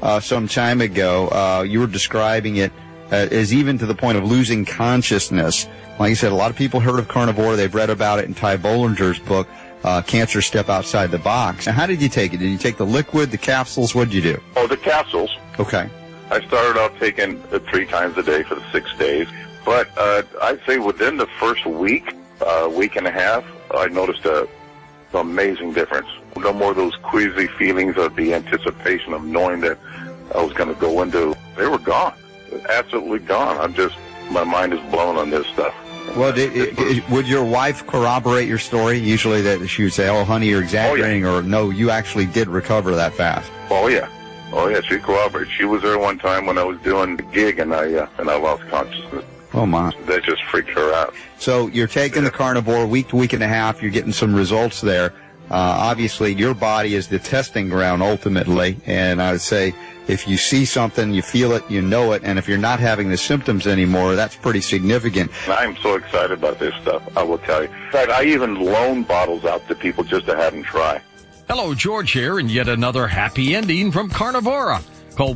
some time ago. You were describing it as even to the point of losing consciousness. Like I said, a lot of people heard of carnivore. They've read about it in Ty Bollinger's book, Cancer Step Outside the Box. Now, how did you take it? Did you take the liquid, the capsules? What did you do? Oh, the capsules. Okay. I started out taking it 3 times a day for the 6 days. But I'd say within the first week and a half, I noticed an amazing difference. No more of those queasy feelings of the anticipation of knowing that I was going to go into. They were gone. Absolutely gone. My mind is blown on this stuff. Well, would your wife corroborate your story? Usually that she would say, oh, honey, you're exaggerating, or no, you actually did recover that fast. Oh, yeah. She corroborated. She was there one time when I was doing the gig, and I lost consciousness. Oh, my. That just freaked her out. So you're taking the carnivore week to week and a half. You're getting some results there. Obviously, your body is the testing ground ultimately, and I would say if you see something, you feel it, you know it, and if you're not having the symptoms anymore, that's pretty significant. I'm so excited about this stuff, I will tell you. In fact, I even loan bottles out to people just to have them try. Hello, George here, and yet another happy ending from Carnivora. Call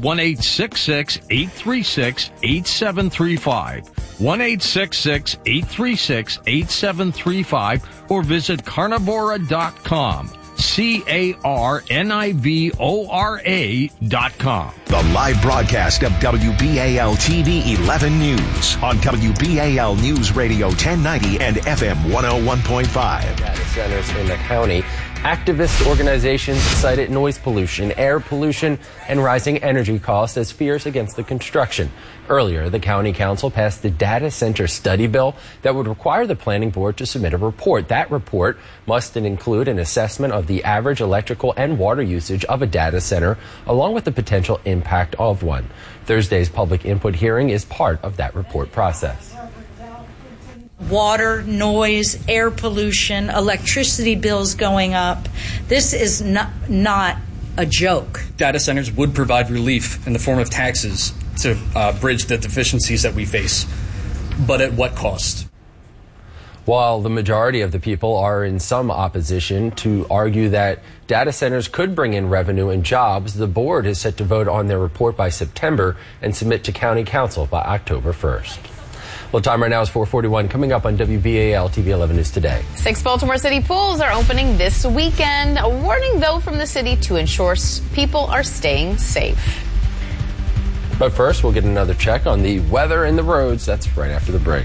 1-866-836-8735. 1-866-836-8735 or visit carnivora.com. carnivora.com. The live broadcast of WBAL TV 11 News on WBAL News Radio 1090 and FM 101.5. Data centers in the county. Activist organizations cited noise pollution, air pollution, and rising energy costs as fears against the construction. Earlier, the county council passed the data center study bill that would require the planning board to submit a report. That report must include an assessment of the average electrical and water usage of a data center, along with the potential impact of one. Thursday's public input hearing is part of that report process. Water, noise, air pollution, electricity bills going up. This is not a joke. Data centers would provide relief in the form of taxes to bridge the deficiencies that we face. But at what cost? While the majority of the people are in some opposition to argue that data centers could bring in revenue and jobs, the board is set to vote on their report by September and submit to county council by October 1st. Well, time right now is 4:41. Coming up on WBAL TV 11 News Today. 6 Baltimore City pools are opening this weekend. A warning, though, from the city to ensure people are staying safe. But first, we'll get another check on the weather and the roads. That's right after the break.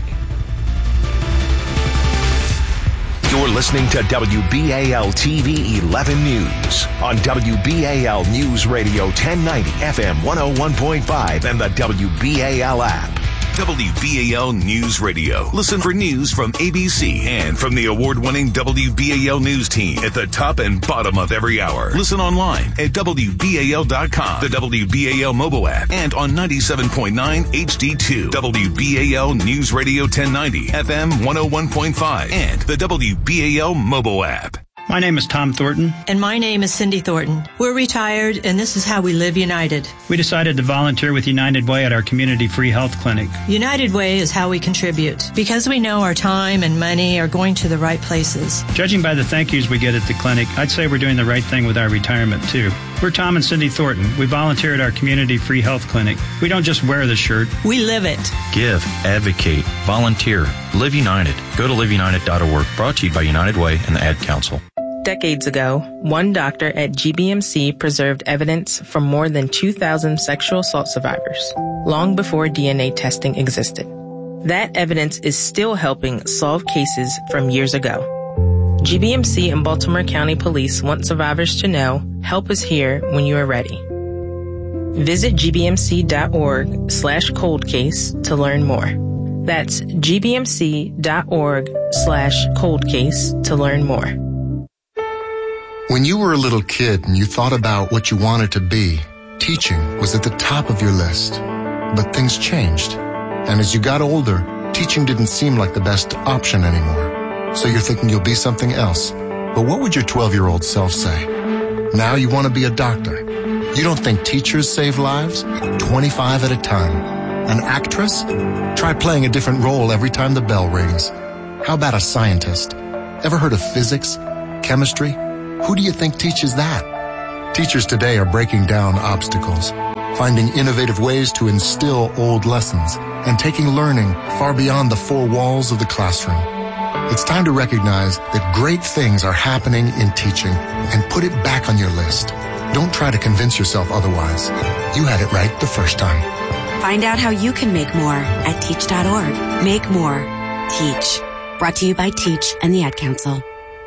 You're listening to WBAL TV 11 News on WBAL News Radio 1090 FM 101.5 and the WBAL app. WBAL News Radio. Listen for news from ABC and from the award-winning WBAL News team at the top and bottom of every hour. Listen online at WBAL.com, the WBAL mobile app, and on 97.9 HD2. WBAL News Radio 1090, FM 101.5, and the WBAL mobile app. My name is Tom Thornton. And my name is Cindy Thornton. We're retired, and this is how we live united. We decided to volunteer with United Way at our community free health clinic. United Way is how we contribute, because we know our time and money are going to the right places. Judging by the thank yous we get at the clinic, I'd say we're doing the right thing with our retirement, too. We're Tom and Cindy Thornton. We volunteer at our community free health clinic. We don't just wear the shirt. We live it. Give, advocate, volunteer, live united. Go to liveunited.org. Brought to you by United Way and the Ad Council. Decades ago, one doctor at GBMC preserved evidence from more than 2,000 sexual assault survivors, long before DNA testing existed. That evidence is still helping solve cases from years ago. GBMC and Baltimore County Police want survivors to know, help is here when you are ready. Visit gbmc.org/coldcase to learn more. That's gbmc.org/coldcase to learn more. When you were a little kid and you thought about what you wanted to be, teaching was at the top of your list. But things changed. And as you got older, teaching didn't seem like the best option anymore. So you're thinking you'll be something else. But what would your 12-year-old self say? Now you want to be a doctor. You don't think teachers save lives? 25 at a time. An actress? Try playing a different role every time the bell rings. How about a scientist? Ever heard of physics? Chemistry? Who do you think teaches that? Teachers today are breaking down obstacles, finding innovative ways to instill old lessons, and taking learning far beyond the four walls of the classroom. It's time to recognize that great things are happening in teaching and put it back on your list. Don't try to convince yourself otherwise. You had it right the first time. Find out how you can make more at teach.org. Make more. Teach. Brought to you by Teach and the Ad Council.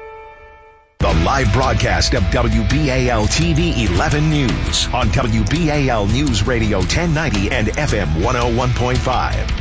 The live broadcast of WBAL TV 11 News on WBAL News Radio 1090 and FM 101.5.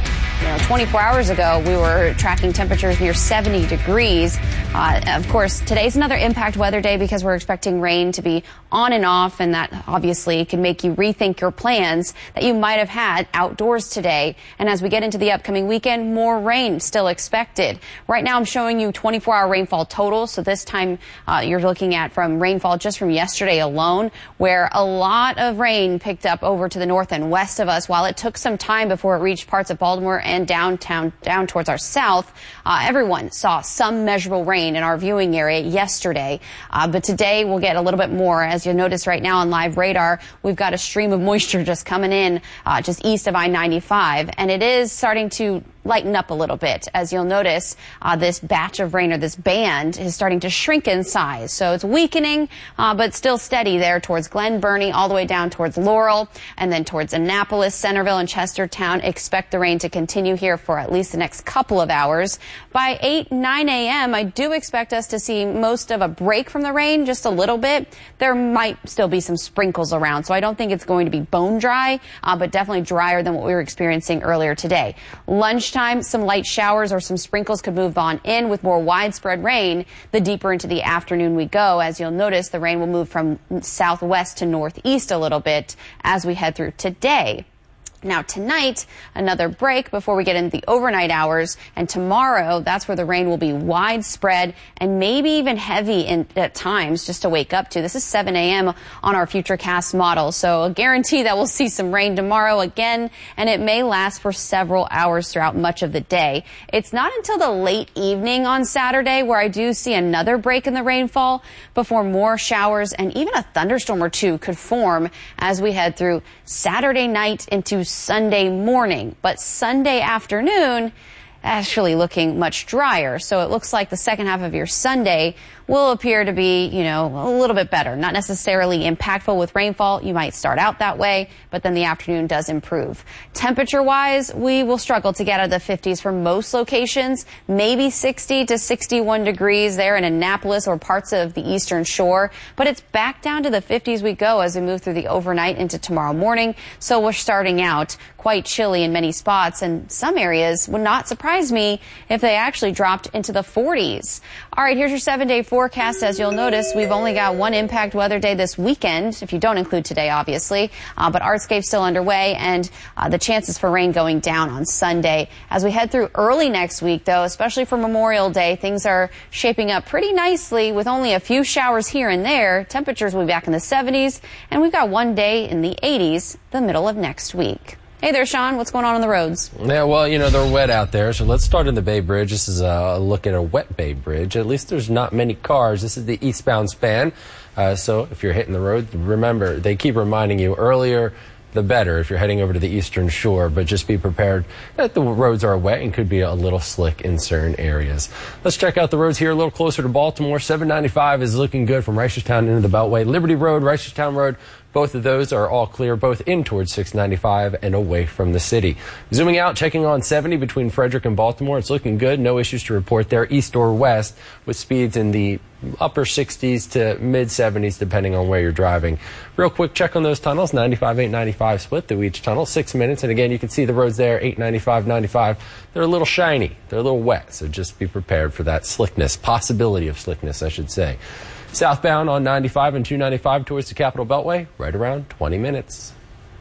24 hours ago, we were tracking temperatures near 70 degrees. Of course, today's another impact weather day because we're expecting rain to be on and off, and that obviously can make you rethink your plans that you might have had outdoors today. And as we get into the upcoming weekend, more rain still expected. Right now, I'm showing you 24-hour rainfall totals. So this time, you're looking at from rainfall just from yesterday alone, where a lot of rain picked up over to the north and west of us. While it took some time before it reached parts of Baltimore and downtown, down towards our south, everyone saw some measurable rain in our viewing area yesterday. But today we'll get a little bit more. As you'll notice right now on live radar, we've got a stream of moisture just coming in just east of I-95, and it is starting to lighten up a little bit. As you'll notice, this batch of rain, or this band, is starting to shrink in size. So it's weakening, but still steady there towards Glen Burnie, all the way down towards Laurel, and then towards Annapolis, Centerville, and Chestertown. Expect the rain to continue here for at least the next couple of hours. By 8, 9 a.m., I do expect us to see most of a break from the rain, just a little bit. There might still be some sprinkles around, so I don't think it's going to be bone dry, but definitely drier than what we were experiencing earlier today. Lunchtime, some light showers or some sprinkles could move on in with more widespread rain the deeper into the afternoon we go. As you'll notice, the rain will move from southwest to northeast a little bit as we head through today. Now tonight, another break before we get into the overnight hours, and tomorrow, that's where the rain will be widespread and maybe even heavy at times just to wake up to. This is 7 a.m. on our Futurecast model, so a guarantee that we'll see some rain tomorrow again, and it may last for several hours throughout much of the day. It's not until the late evening on Saturday where I do see another break in the rainfall before more showers and even a thunderstorm or two could form as we head through Saturday night into Sunday morning. But Sunday afternoon, actually looking much drier. So it looks like the second half of your Sunday will appear to be, a little bit better. Not necessarily impactful with rainfall. You might start out that way, but then the afternoon does improve. Temperature-wise, we will struggle to get out of the 50s for most locations. Maybe 60 to 61 degrees there in Annapolis or parts of the Eastern Shore. But it's back down to the 50s we go as we move through the overnight into tomorrow morning. So we're starting out quite chilly in many spots, and some areas would not surprise me if they actually dropped into the 40s. All right, here's your 7-day forecast. As you'll notice, we've only got one impact weather day this weekend, if you don't include today, obviously. But Artscape's still underway, and the chances for rain going down on Sunday. As we head through early next week, though, especially for Memorial Day, things are shaping up pretty nicely with only a few showers here and there. Temperatures will be back in the 70s, and we've got one day in the 80s the middle of next week. Hey there, Sean. What's going on the roads? Yeah, well, they're wet out there, so let's start in the Bay Bridge. This is a look at a wet Bay Bridge. At least there's not many cars. This is the eastbound span. So if you're hitting the road, remember, they keep reminding you earlier the better if you're heading over to the Eastern Shore, but just be prepared that the roads are wet and could be a little slick in certain areas. Let's check out the roads here a little closer to Baltimore. 795 is looking good from Reisterstown into the Beltway. Liberty Road, Reisterstown Road, both of those are all clear, both in towards 695 and away from the city. Zooming out, checking on 70 between Frederick and Baltimore. It's looking good. No issues to report there, east or west, with speeds in the upper 60s to mid 70s, depending on where you're driving. Real quick check on those tunnels. 95, 895 split through each tunnel, 6 minutes. And again, you can see the roads there, 895, 95. They're a little shiny. They're a little wet. So just be prepared for that slickness, possibility of slickness, I should say. Southbound on 95 and 295 towards the Capitol Beltway, right around 20 minutes.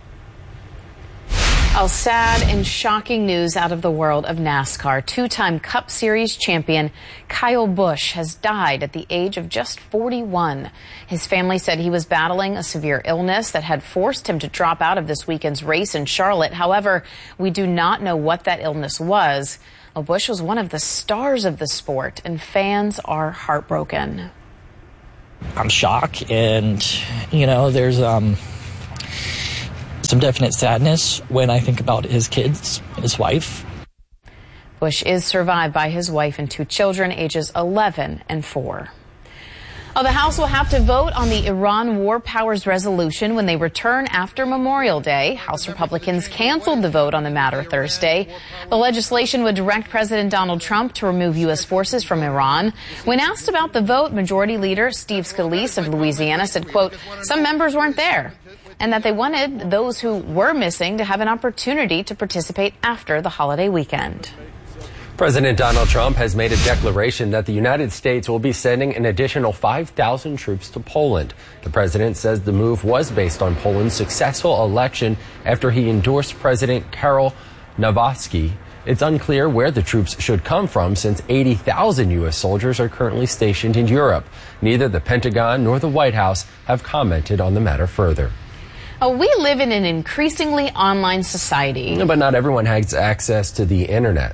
Oh, sad and shocking news out of the world of NASCAR. Two-time Cup Series champion Kyle Busch has died at the age of just 41. His family said he was battling a severe illness that had forced him to drop out of this weekend's race in Charlotte. However, we do not know what that illness was. Well, Busch was one of the stars of the sport, and fans are heartbroken. I'm shocked, and there's some definite sadness when I think about his kids and his wife. Bush is survived by his wife and 2 children, ages 11 and 4. The House will have to vote on the Iran War Powers Resolution when they return after Memorial Day. House Republicans canceled the vote on the matter Thursday. The legislation would direct President Donald Trump to remove U.S. forces from Iran. When asked about the vote, Majority Leader Steve Scalise of Louisiana said, quote, some members weren't there, and that they wanted those who were missing to have an opportunity to participate after the holiday weekend. President Donald Trump has made a declaration that the United States will be sending an additional 5,000 troops to Poland. The president says the move was based on Poland's successful election after he endorsed President Karol Nawacki. It's unclear where the troops should come from since 80,000 U.S. soldiers are currently stationed in Europe. Neither the Pentagon nor the White House have commented on the matter further. We live in an increasingly online society. But not everyone has access to the internet.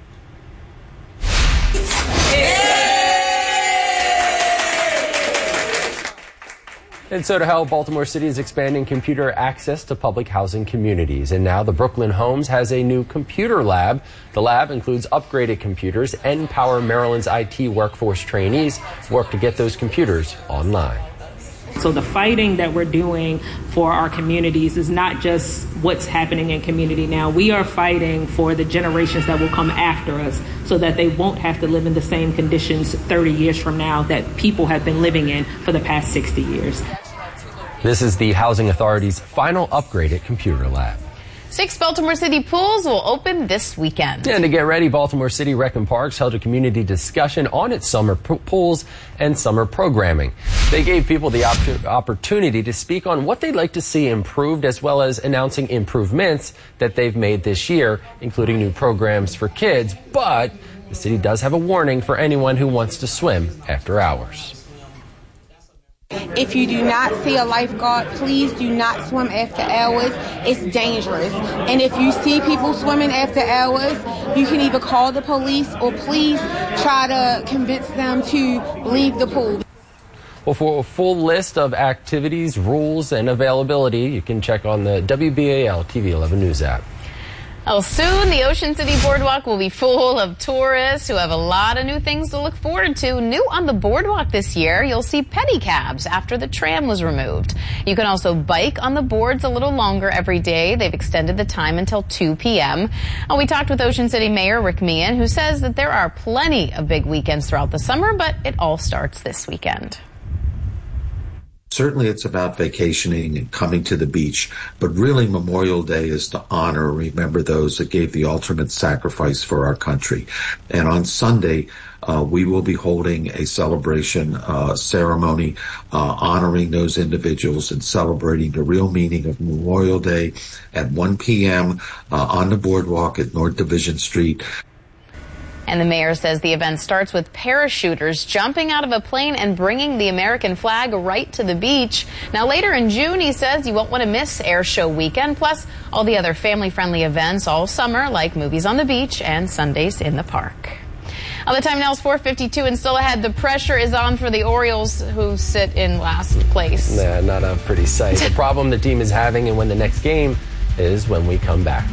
And so to help, Baltimore City is expanding computer access to public housing communities. And now the Brooklyn Homes has a new computer lab. The lab includes upgraded computers and Empower Maryland's IT workforce trainees work to get those computers online. So the fighting that we're doing for our communities is not just what's happening in community now. We are fighting for the generations that will come after us so that they won't have to live in the same conditions 30 years from now that people have been living in for the past 60 years. This is the Housing Authority's final upgraded computer lab. 6 Baltimore City pools will open this weekend. And to get ready, Baltimore City Rec and Parks held a community discussion on its summer pools and summer programming. They gave people the opportunity to speak on what they'd like to see improved, as well as announcing improvements that they've made this year, including new programs for kids. But the city does have a warning for anyone who wants to swim after hours. If you do not see a lifeguard, please do not swim after hours. It's dangerous. And if you see people swimming after hours, you can either call the police or please try to convince them to leave the pool. Well, for a full list of activities, rules, and availability, you can check on the WBAL TV 11 News app. Soon the Ocean City Boardwalk will be full of tourists who have a lot of new things to look forward to. New on the boardwalk this year, you'll see pedicabs after the tram was removed. You can also bike on the boards a little longer every day. They've extended the time until 2 p.m. We talked with Ocean City Mayor Rick Meehan, who says that there are plenty of big weekends throughout the summer, but it all starts this weekend. Certainly it's about vacationing and coming to the beach, but really Memorial Day is to honor and remember those that gave the ultimate sacrifice for our country. And on Sunday, we will be holding a celebration ceremony honoring those individuals and celebrating the real meaning of Memorial Day at 1 p.m. On the boardwalk at North Division Street. And the mayor says the event starts with parachuters jumping out of a plane and bringing the American flag right to the beach. Now, later in June, he says you won't want to miss Air Show weekend, plus all the other family-friendly events all summer, like movies on the beach and Sundays in the park. The time now is 4:52, and still ahead, the pressure is on for the Orioles, who sit in last place. Nah, not a pretty sight. The problem the team is having and when the next game is when we come back.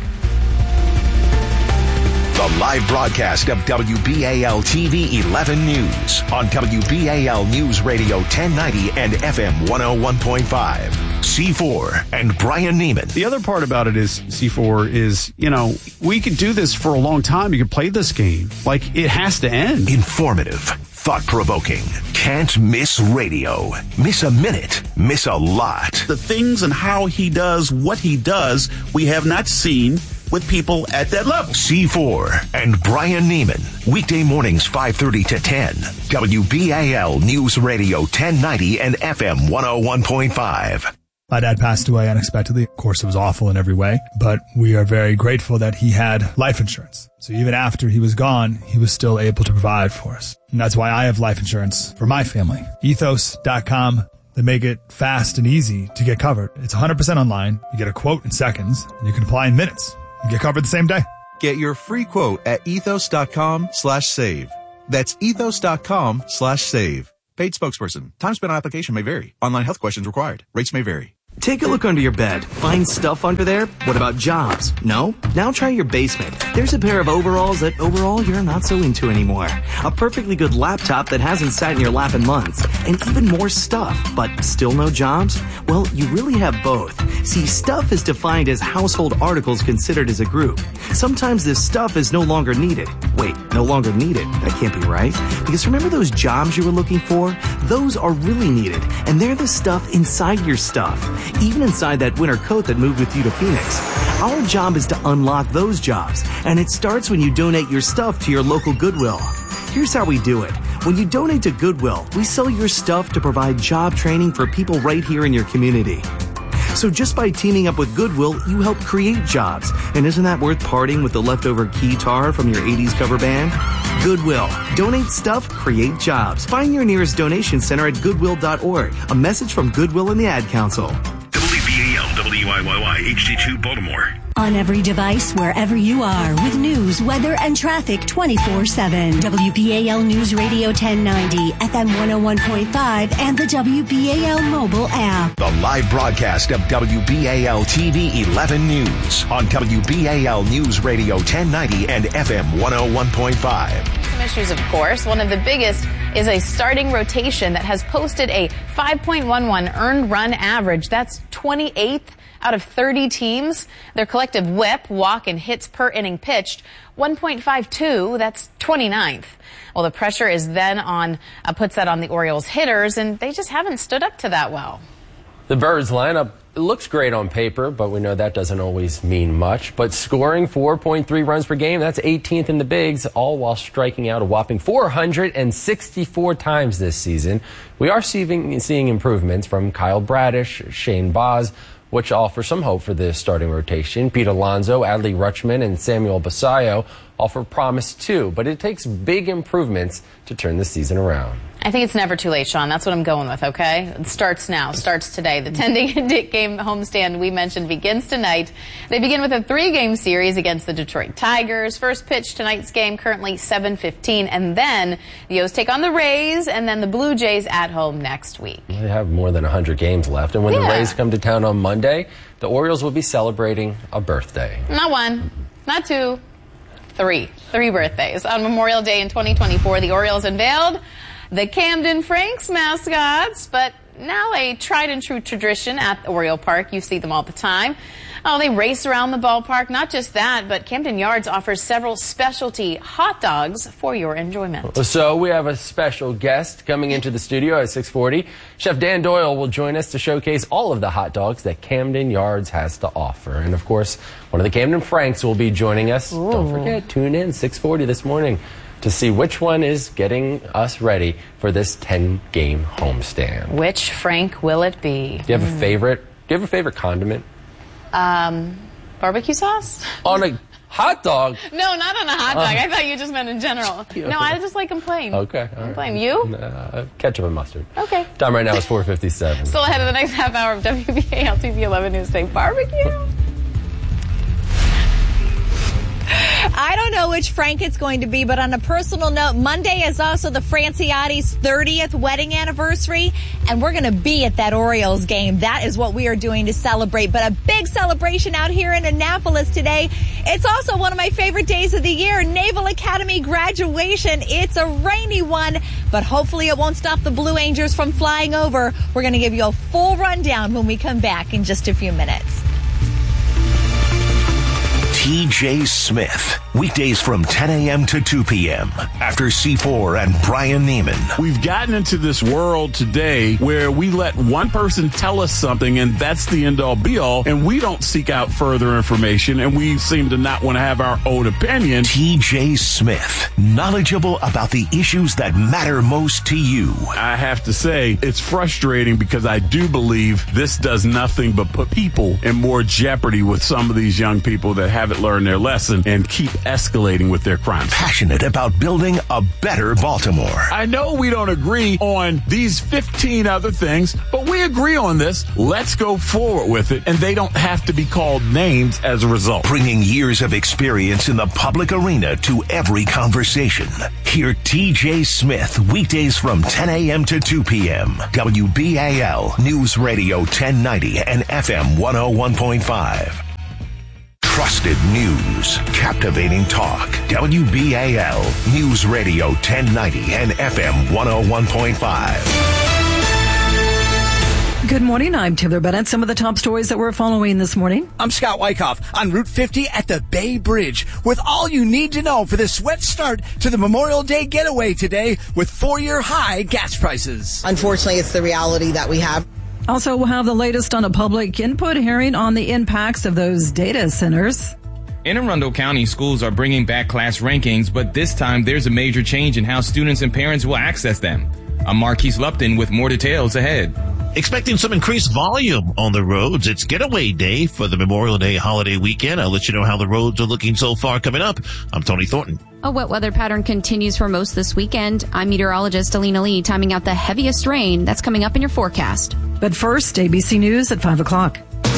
The live broadcast of WBAL TV 11 News on WBAL News Radio 1090 and FM 101.5. C4 and Brian Neiman. The other part about it is, C4, is, we could do this for a long time. You could play this game. Like, it has to end. Informative, thought-provoking, can't miss radio. Miss a minute, miss a lot. The things and how he does what he does, we have not seen with people at that level. C4 and Brian Neiman. Weekday mornings 5:30 to 10. WBAL News Radio 1090 and FM 101.5. My dad passed away unexpectedly. Of course, it was awful in every way, but we are very grateful that he had life insurance. So even after he was gone, he was still able to provide for us. And that's why I have life insurance for my family. Ethos.com. They make it fast and easy to get covered. It's 100% online. You get a quote in seconds, and you can apply in minutes. You get covered the same day. Get your free quote at ethos.com/save. That's ethos.com/save. Paid spokesperson. Time spent on application may vary. Online health questions required. Rates may vary. Take a look under your bed. Find stuff under there? What about jobs? No? Now try your basement. There's a pair of overalls that overall you're not so into anymore. A perfectly good laptop that hasn't sat in your lap in months. And even more stuff, but still no jobs? Well, you really have both. See, stuff is defined as household articles considered as a group. Sometimes this stuff is no longer needed. Wait, no longer needed? That can't be right. Because remember those jobs you were looking for? Those are really needed, and they're the stuff inside your stuff. Even inside that winter coat that moved with you to Phoenix. Our job is to unlock those jobs, and it starts when you donate your stuff to your local Goodwill. Here's how we do it. When you donate to Goodwill, we sell your stuff to provide job training for people right here in your community. So just by teaming up with Goodwill, you help create jobs. And isn't that worth parting with the leftover guitar from your 80s cover band? Goodwill. Donate stuff, create jobs. Find your nearest donation center at goodwill.org. A message from Goodwill and the Ad Council. WBAL, WIYY, HD2 Baltimore. On every device, wherever you are, with news, weather, and traffic 24/7. WBAL News Radio 1090, FM 101.5, and the WBAL mobile app. The live broadcast of WBAL TV 11 News on WBAL News Radio 1090 and FM 101.5. Some issues, of course. One of the biggest is a starting rotation that has posted a 5.11 earned run average. That's 28th out of 30 teams. Their collective whip, walk, and hits per inning pitched, 1.52. That's 29th. Well, the pressure is then on, puts that on the Orioles hitters, and they just haven't stood up to that well. The Birds lineup looks great on paper, but we know that doesn't always mean much. But scoring 4.3 runs per game, that's 18th in the bigs, all while striking out a whopping 464 times this season. We are seeing improvements from Kyle Bradish, Shane Baz, which offer some hope for the starting rotation. Pete Alonso, Adley Rutschman, and Samuel Basayo offer promise too, but it takes big improvements to turn the season around. I think it's never too late, Sean. That's what I'm going with, okay? It starts now, starts today. The 10-game homestand we mentioned begins tonight. They begin with a 3-game series against the Detroit Tigers. First pitch tonight's game, currently 7:15, and then the O's take on the Rays, and then the Blue Jays at home next week. They have more than 100 games left, and when the Rays come to town on Monday, the Orioles will be celebrating a birthday. Not one, not two, three birthdays. On Memorial Day in 2024, the Orioles unveiled the Camden Franks mascots, but now a tried and true tradition at Oriole Park. You see them all the time. Oh, they race around the ballpark. Not just that, but Camden Yards offers several specialty hot dogs for your enjoyment. So we have a special guest coming into the studio at 6:40. Chef Dan Doyle will join us to showcase all of the hot dogs that Camden Yards has to offer. And of course, one of the Camden Franks will be joining us. Ooh. Don't forget, tune in 6:40 this morning to see which one is getting us ready for this 10-game homestand. Which Frank will it be? Do you have a favorite? Do you have a favorite condiment? Barbecue sauce? On a hot dog? No, not on a hot dog. I thought you just meant in general. No, I just like them plain. Okay. I'm plain. You? Ketchup and mustard. Okay. Time right now is 4:57. Still ahead of the next half hour of WBAL TV 11 News Day. Barbecue? I don't know which Frank it's going to be, but on a personal note, Monday is also the Franciati's 30th wedding anniversary, and we're going to be at that Orioles game. That is what we are doing to celebrate, but a big celebration out here in Annapolis today. It's also one of my favorite days of the year, Naval Academy graduation. It's a rainy one, but hopefully it won't stop the Blue Angels from flying over. We're going to give you a full rundown when we come back in just a few minutes. TJ Smith, weekdays from 10 a.m. to 2 p.m. after C4 and Brian Neiman. We've gotten into this world today where we let one person tell us something and that's the end-all be-all, and we don't seek out further information, and we seem to not want to have our own opinion. TJ Smith, knowledgeable about the issues that matter most to you. I have to say, it's frustrating because I do believe this does nothing but put people in more jeopardy with some of these young people that have it didn't learn their lesson and keep escalating with their crimes. Passionate about building a better Baltimore. I know we don't agree on these 15 other things, but we agree on this. Let's go forward with it, and they don't have to be called names as a result. Bringing years of experience in the public arena to every conversation. Hear TJ Smith weekdays from 10 a.m. to 2 p.m. WBAL News Radio 1090 and FM 101.5. Trusted news, captivating talk. WBAL News Radio 1090 and FM 101.5. Good morning. I'm Taylor Bennett. Some of the top stories that we're following this morning. I'm Scott Wyckoff on Route 50 at the Bay Bridge with all you need to know for the sweat start to the Memorial Day getaway today with 4-year high gas prices. Unfortunately, it's the reality that we have. Also, we'll have the latest on a public input hearing on the impacts of those data centers. In Arundel County, schools are bringing back class rankings, but this time there's a major change in how students and parents will access them. I'm Marquise Lupton with more details ahead. Expecting some increased volume on the roads. It's getaway day for the Memorial Day holiday weekend. I'll let you know how the roads are looking so far coming up. I'm Tony Thornton. A wet weather pattern continues for most this weekend. I'm meteorologist Alina Lee, timing out the heaviest rain that's coming up in your forecast. But first, ABC News at 5 o'clock.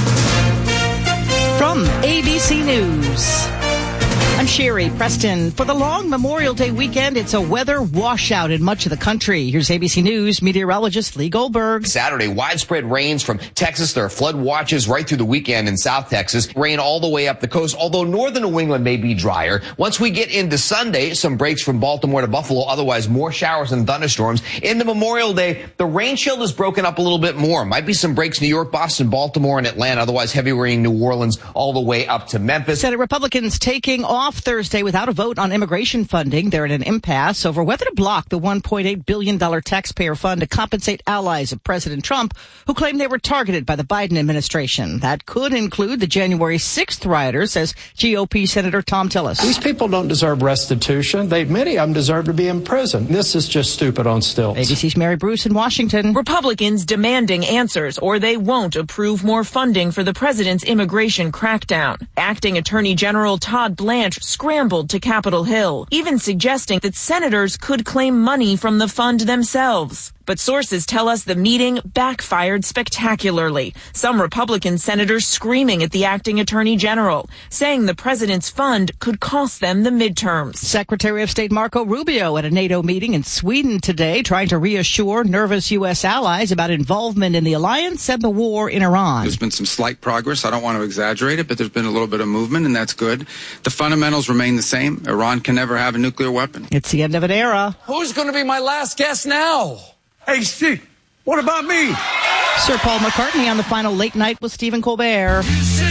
From ABC News, I'm Sherry Preston. For the long Memorial Day weekend, it's a weather washout in much of the country. Here's ABC News meteorologist Lee Goldberg. Saturday, widespread rains from Texas. There are flood watches right through the weekend in South Texas. Rain all the way up the coast, although northern New England may be drier. Once we get into Sunday, some breaks from Baltimore to Buffalo. Otherwise, more showers and thunderstorms. Into Memorial Day, the rain shield is broken up a little bit more. Might be some breaks New York, Boston, Baltimore, and Atlanta. Otherwise, heavy rain New Orleans all the way up to Memphis. Senate Republicans taking off Thursday without a vote on immigration funding. They're at an impasse over whether to block the $1.8 billion taxpayer fund to compensate allies of President Trump who claim they were targeted by the Biden administration. That could include the January 6th rioters, says GOP Senator Tom Tillis. These people don't deserve restitution. Many of them deserve to be in prison. This is just stupid on stilts. ABC's Mary Bruce in Washington. Republicans demanding answers or they won't approve more funding for the president's immigration crackdown. Acting Attorney General Todd Blanche scrambled to Capitol Hill, even suggesting that senators could claim money from the fund themselves. But sources tell us the meeting backfired spectacularly. Some Republican senators screaming at the acting attorney general, saying the president's fund could cost them the midterms. Secretary of State Marco Rubio at a NATO meeting in Sweden today, trying to reassure nervous U.S. allies about involvement in the alliance and the war in Iran. There's been some slight progress. I don't want to exaggerate it, but there's been a little bit of movement, and that's good. The fundamentals remain the same. Iran can never have a nuclear weapon. It's the end of an era. Who's going to be my last guest now? Hey, Steve, what about me? Sir Paul McCartney on the final late night with Stephen Colbert.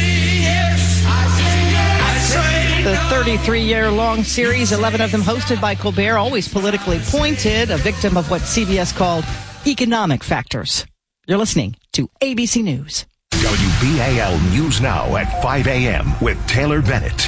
The 33-year-long series, 11 of them hosted by Colbert, always politically pointed, a victim of what CBS called economic factors. You're listening to ABC News. WBAL News Now at 5 a.m. with Taylor Bennett.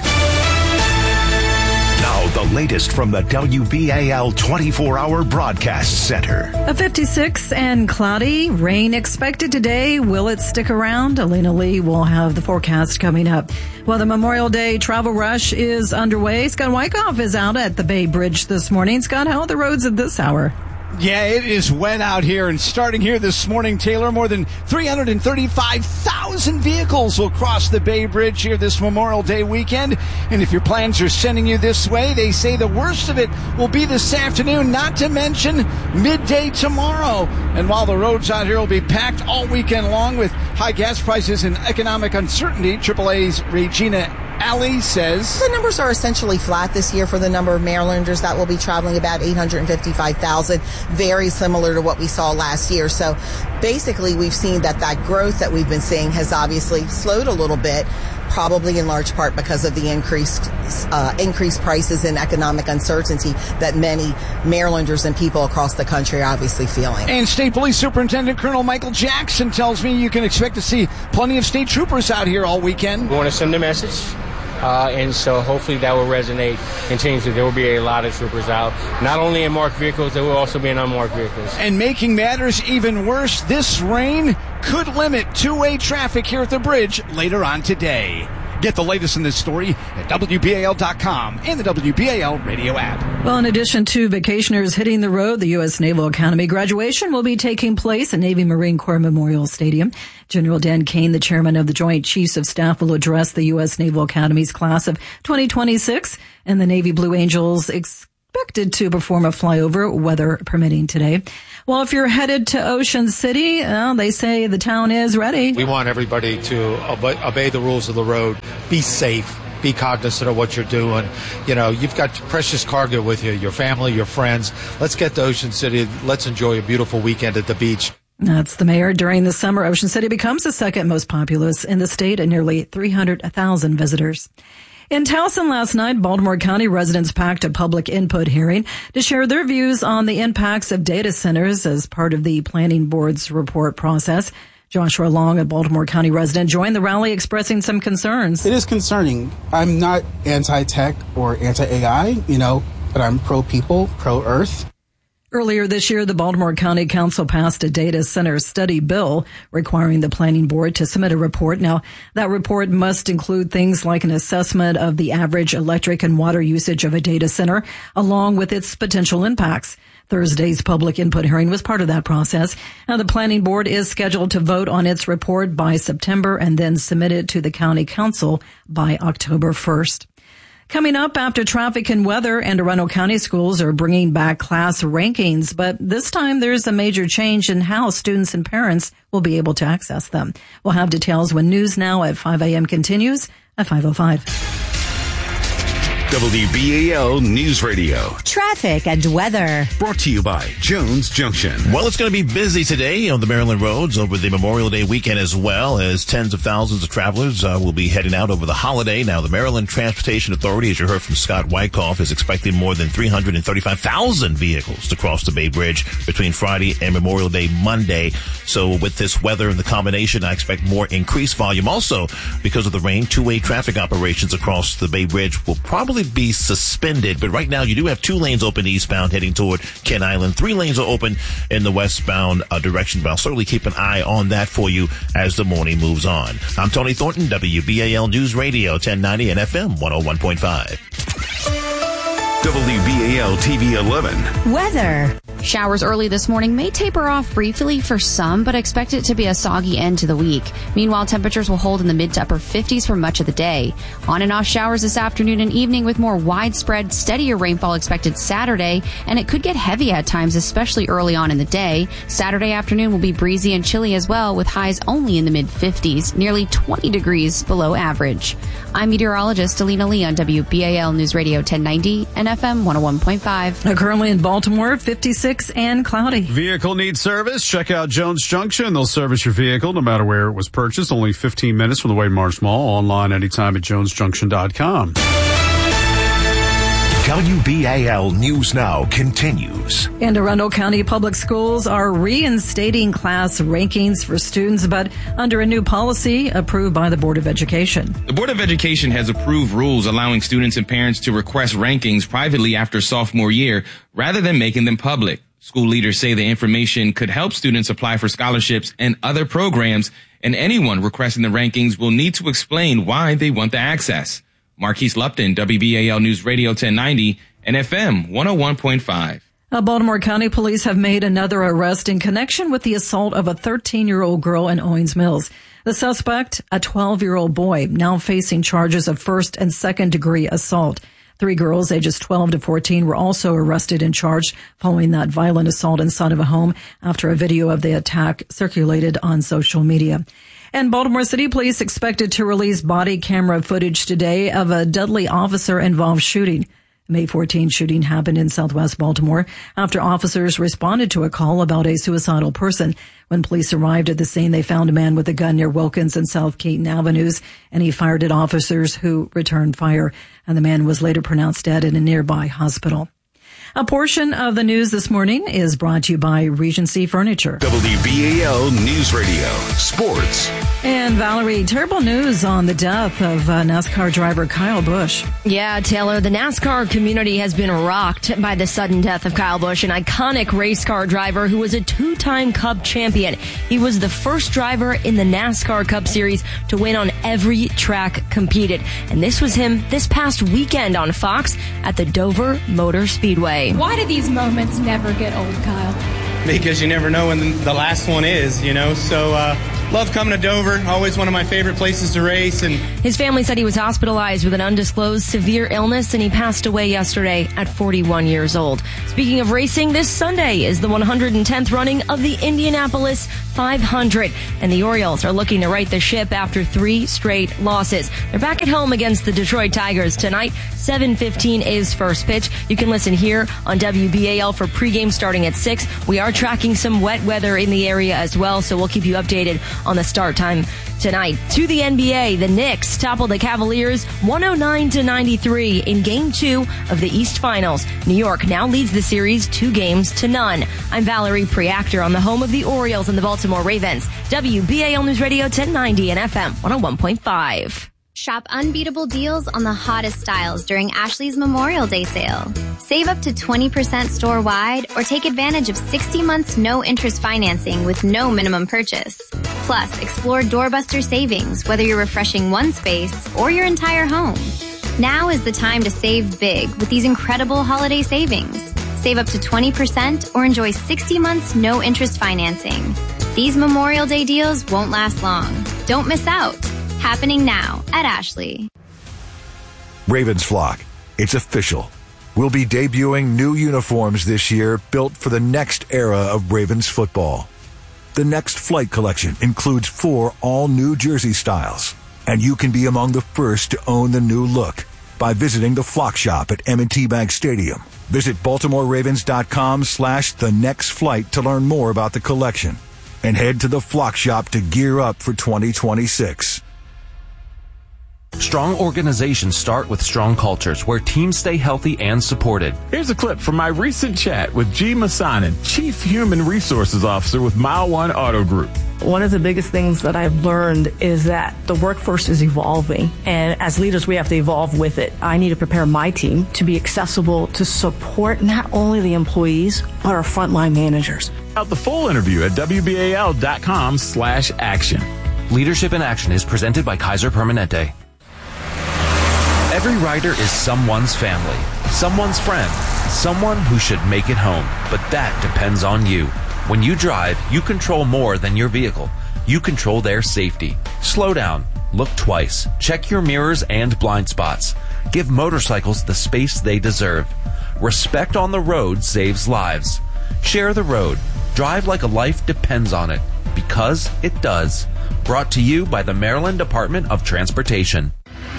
Now, the latest from the WBAL 24-hour broadcast center. A 56 and cloudy. Rain expected today. Will it stick around? Alina Lee will have the forecast coming up. Well, the Memorial Day travel rush is underway. Scott Wyckoff is out at the Bay Bridge this morning. Scott, how are the roads at this hour? Yeah, it is wet out here, and starting here this morning, Taylor, more than 335,000 vehicles will cross the Bay Bridge here this Memorial Day weekend. And if your plans are sending you this way, they say the worst of it will be this afternoon, not to mention midday tomorrow. And while the roads out here will be packed all weekend long with high gas prices and economic uncertainty, AAA's Regina Alley says the numbers are essentially flat this year for the number of Marylanders that will be traveling, about 855,000, very similar to what we saw last year. So basically we've seen that growth that we've been seeing has obviously slowed a little bit, probably in large part because of the increased prices and economic uncertainty that many Marylanders and people across the country are obviously feeling. And State Police Superintendent Colonel Michael Jackson tells me you can expect to see plenty of state troopers out here all weekend. We want to send a message. And so hopefully that will resonate continuously. There will be a lot of troopers out, not only in marked vehicles, there will also be in unmarked vehicles. And making matters even worse, this rain could limit two-way traffic here at the bridge later on today. Get the latest in this story at WBAL.com and the WBAL radio app. Well, in addition to vacationers hitting the road, the U.S. Naval Academy graduation will be taking place at Navy Marine Corps Memorial Stadium. General Dan Kane, the chairman of the Joint Chiefs of Staff, will address the U.S. Naval Academy's class of 2026, and the Navy Blue Angels expected to perform a flyover, weather permitting, today. Well, if you're headed to Ocean City, they say the town is ready. We want everybody to obey the rules of the road, be safe, be cognizant of what you're doing. You know, you've got precious cargo with you, your family, your friends. Let's get to Ocean City. Let's enjoy a beautiful weekend at the beach. That's the mayor. During the summer, Ocean City becomes the second most populous in the state at nearly 300,000 visitors. In Towson last night, Baltimore County residents packed a public input hearing to share their views on the impacts of data centers as part of the planning board's report process. Joshua Long, a Baltimore County resident, joined the rally expressing some concerns. It is concerning. I'm not anti-tech or anti-AI, but I'm pro-people, pro-earth. Earlier this year, the Baltimore County Council passed a data center study bill requiring the planning board to submit a report. Now, that report must include things like an assessment of the average electric and water usage of a data center, along with its potential impacts. Thursday's public input hearing was part of that process. Now, the planning board is scheduled to vote on its report by September and then submit it to the county council by October 1st. Coming up after traffic and weather, Anne Arundel County schools are bringing back class rankings, but this time there's a major change in how students and parents will be able to access them. We'll have details when News Now at 5 a.m. continues at 5:05. WBAL News Radio. Traffic and weather. Brought to you by Jones Junction. Well, it's going to be busy today on the Maryland roads over the Memorial Day weekend, as well as tens of thousands of travelers will be heading out over the holiday. Now, the Maryland Transportation Authority, as you heard from Scott Wyckoff, is expecting more than 335,000 vehicles to cross the Bay Bridge between Friday and Memorial Day Monday. So with this weather and the combination, I expect more increased volume. Also, because of the rain, two-way traffic operations across the Bay Bridge will probably be suspended, but right now you do have 2 lanes open eastbound heading toward Kent Island. 3 lanes are open in the westbound direction, but I'll certainly keep an eye on that for you as the morning moves on. I'm Tony Thornton, WBAL News Radio 1090 and FM 101.5. WBAL TV 11. Weather. Showers early this morning may taper off briefly for some, but expect it to be a soggy end to the week. Meanwhile, temperatures will hold in the mid to upper 50s for much of the day. On and off showers this afternoon and evening with more widespread, steadier rainfall expected Saturday, and it could get heavy at times, especially early on in the day. Saturday afternoon will be breezy and chilly as well, with highs only in the mid 50s, nearly 20 degrees below average. I'm meteorologist Alina Lee on WBAL News Radio 1090 and FM 101.5. Currently in Baltimore, 56 and cloudy. Vehicle needs service? Check out Jones Junction. They'll service your vehicle no matter where it was purchased. Only 15 minutes from the Wade Marsh Mall. Online anytime at jonesjunction.com. WBAL News Now continues. And Arundel County Public Schools are reinstating class rankings for students, but under a new policy approved by the Board of Education. The Board of Education has approved rules allowing students and parents to request rankings privately after sophomore year rather than making them public. School leaders say the information could help students apply for scholarships and other programs, and anyone requesting the rankings will need to explain why they want the access. Marquise Lupton, WBAL News Radio 1090 and FM 101.5. Baltimore County Police have made another arrest in connection with the assault of a 13-year-old girl in Owings Mills. The suspect, a 12-year-old boy, now facing charges of first and second-degree assault. 3 girls ages 12 to 14 were also arrested and charged following that violent assault inside of a home after a video of the attack circulated on social media. And Baltimore City Police expected to release body camera footage today of a deadly officer-involved shooting. The May 14 shooting happened in southwest Baltimore after officers responded to a call about a suicidal person. When police arrived at the scene, they found a man with a gun near Wilkins and South Keaton Avenues, and he fired at officers who returned fire. And the man was later pronounced dead in a nearby hospital. A portion of the news this morning is brought to you by Regency Furniture. WBAL News Radio, sports. And Valerie, terrible news on the death of NASCAR driver Kyle Busch. Yeah, Taylor, the NASCAR community has been rocked by the sudden death of Kyle Busch, an iconic race car driver who was a two-time Cup champion. He was the first driver in the NASCAR Cup Series to win on every track competed. And this was him this past weekend on Fox at the Dover Motor Speedway. Why do these moments never get old, Kyle? Because you never know when the last one is, you know. So, love coming to Dover. Always one of my favorite places to race. And his family said he was hospitalized with an undisclosed severe illness, and he passed away yesterday at 41 years old. Speaking of racing, this Sunday is the 110th running of the Indianapolis 500, and the Orioles are looking to right the ship after 3 straight losses. They're back at home against the Detroit Tigers tonight. 7:15 is first pitch. You can listen here on WBAL for pregame starting at 6. We are tracking some wet weather in the area as well, so we'll keep you updated on the start time tonight. To the NBA, the Knicks toppled the Cavaliers 109-93 in Game 2 of the East Finals. New York now leads the series 2-0. I'm Valerie Preactor on the home of the Orioles and the Baltimore Ravens. WBAL News Radio 1090 and FM 101.5. Shop unbeatable deals on the hottest styles during Ashley's Memorial Day sale. Save up to 20% store-wide or take advantage of 60 months no-interest financing with no minimum purchase. Plus, explore doorbuster savings, whether you're refreshing one space or your entire home. Now is the time to save big with these incredible holiday savings. Save up to 20% or enjoy 60 months no-interest financing. These Memorial Day deals won't last long. Don't miss out. Happening now at Ashley. Ravens flock, it's official. We'll be debuting new uniforms this year built for the next era of Ravens football. The Next Flight collection includes 4 all-new jersey styles, and you can be among the first to own the new look by visiting the Flock Shop at M&T Bank Stadium. Visit BaltimoreRavens.com/thenextflight to learn more about the collection, and head to the Flock Shop to gear up for 2026. Strong organizations start with strong cultures where teams stay healthy and supported. Here's a clip from my recent chat with G. Masanin, Chief Human Resources Officer with Mile One Auto Group. One of the biggest things that I've learned is that the workforce is evolving, and as leaders, we have to evolve with it. I need to prepare my team to be accessible to support not only the employees, but our frontline managers. Out the full interview at WBAL.com/action. Leadership in Action is presented by Kaiser Permanente. Every rider is someone's family, someone's friend, someone who should make it home. But that depends on you. When you drive, you control more than your vehicle. You control their safety. Slow down. Look twice. Check your mirrors and blind spots. Give motorcycles the space they deserve. Respect on the road saves lives. Share the road. Drive like a life depends on it. Because it does. Brought to you by the Maryland Department of Transportation.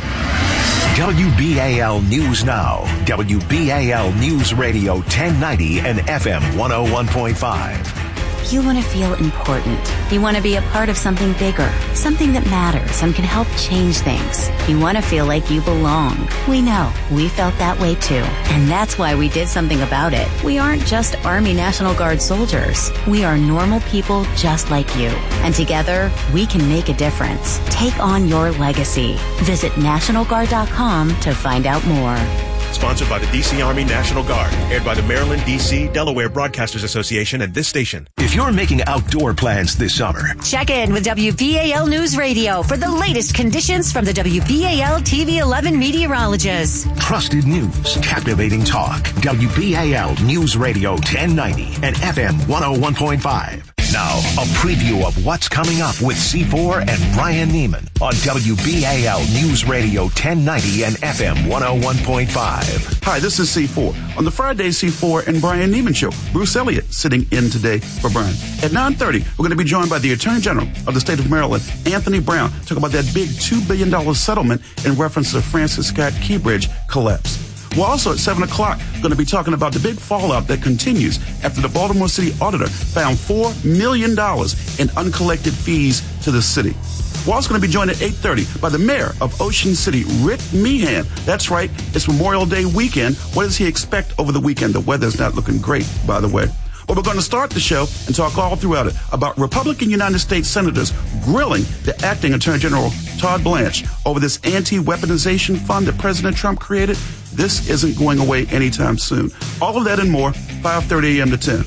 WBAL News Now. WBAL News Radio 1090 and FM 101.5. You want to feel important. You want to be a part of something bigger, something that matters and can help change things. You want to feel like you belong. We know. We felt that way too. And that's why we did something about it. We aren't just Army National Guard soldiers. We are normal people just like you. And together, we can make a difference. Take on your legacy. Visit NationalGuard.com to find out more. Sponsored by the D.C. Army National Guard. Aired by the Maryland, D.C., Delaware Broadcasters Association and this station. If you're making outdoor plans this summer, check in with WBAL News Radio for the latest conditions from the WBAL TV 11 meteorologists. Trusted news, captivating talk. WBAL News Radio 1090 and FM 101.5. Now, a preview of what's coming up with C4 and Brian Neiman on WBAL News Radio 1090 and FM 101.5. Hi, this is C4. On the Friday C4 and Brian Neiman Show, Bruce Elliott sitting in today for Brian. At 9:30, we're going to be joined by the Attorney General of the state of Maryland, Anthony Brown, talk about that big $2 billion settlement in reference to the Francis Scott Key Bridge collapse. We're also at 7 o'clock going to be talking about the big fallout that continues after the Baltimore City Auditor found $4 million in uncollected fees to the city. We're also going to be joined at 8:30 by the mayor of Ocean City, Rick Meehan. That's right, it's Memorial Day weekend. What does he expect over the weekend? The weather's not looking great, by the way. But we're going to start the show and talk all throughout it about Republican United States senators grilling the acting Attorney General Todd Blanche over this anti-weaponization fund that President Trump created. This isn't going away anytime soon. All of that and more, 5:30 a.m. to 10.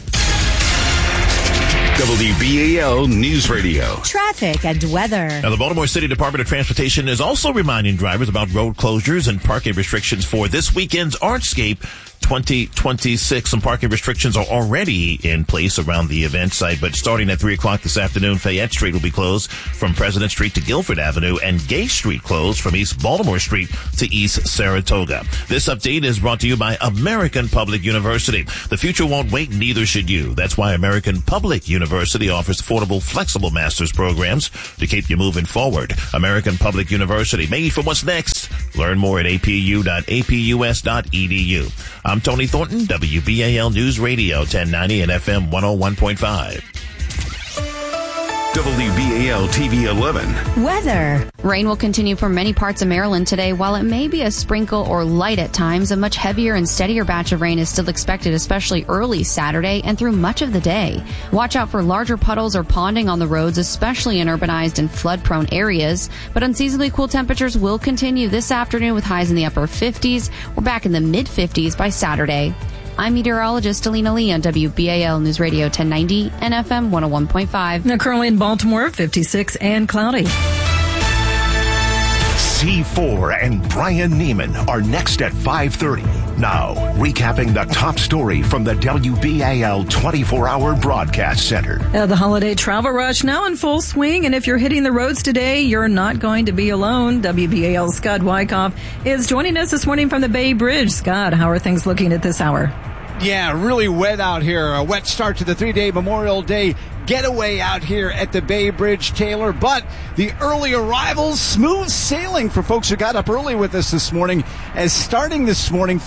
WBAL News Radio. Traffic and weather. Now, the Baltimore City Department of Transportation is also reminding drivers about road closures and parking restrictions for this weekend's Artscape 2026. Some parking restrictions are already in place around the event site, but starting at 3 o'clock this afternoon, Fayette Street will be closed from President Street to Guilford Avenue, and Gay Street closed from East Baltimore Street to East Saratoga. This update is brought to you by American Public University. The future won't wait, neither should you. That's why American Public University offers affordable, flexible master's programs to keep you moving forward. American Public University, made for what's next. Learn more at apu.apus.edu. I'm Tony Thornton, WBAL News Radio, 1090 and FM 101.5. WBAL TV 11. Weather. Rain will continue for many parts of Maryland today. While it may be a sprinkle or light at times, a much heavier and steadier batch of rain is still expected, especially early Saturday and through much of the day. Watch out for larger puddles or ponding on the roads, especially in urbanized and flood-prone areas. But unseasonably cool temperatures will continue this afternoon with highs in the upper 50s. We're back in the mid-50s by Saturday. I'm meteorologist Alina Lee on WBAL News Radio 1090 and FM 101.5. Now currently in Baltimore, 56 and cloudy. C4 and Brian Neiman are next at 5:30. Now, recapping the top story from the WBAL 24-hour broadcast center. The holiday travel rush now in full swing, and if you're hitting the roads today, you're not going to be alone. WBAL's Scott Wyckoff is joining us this morning from the Bay Bridge. Scott, how are things looking at this hour? Yeah, really wet out here. A wet start to the 3-day Memorial Day getaway out here at the Bay Bridge, Taylor. But the early arrivals, smooth sailing for folks who got up early with us this morning. As starting this morning,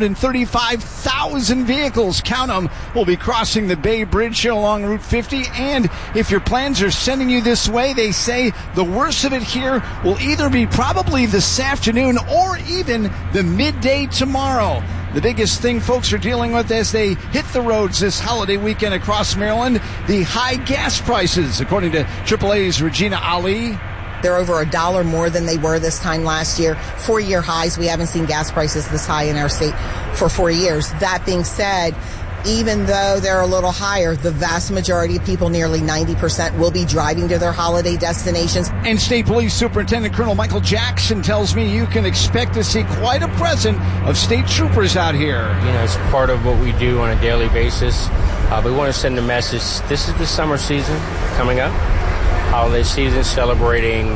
335,000 vehicles, count them, will be crossing the Bay Bridge here along Route 50. And if your plans are sending you this way, they say the worst of it here will either be probably this afternoon or even the midday tomorrow. The biggest thing folks are dealing with as they hit the roads this holiday weekend across Maryland, the high gas prices, according to AAA's Regina Ali. They're over $1 more than they were this time last year. 4-year highs. We haven't seen gas prices this high in our state for 4 years. That being said, even though they're a little higher, the vast majority of people, nearly 90%, will be driving to their holiday destinations. And State Police Superintendent Colonel Michael Jackson tells me you can expect to see quite a presence of state troopers out here. You know, it's part of what we do on a daily basis. We want to send a message. This is the summer season coming up. Holiday season celebrating,